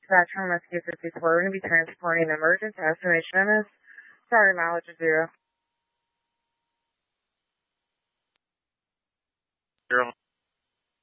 Dispatch from Rescue 54. We're going to be transporting an emergency estimation MS. Sorry, mileage is 0. 0.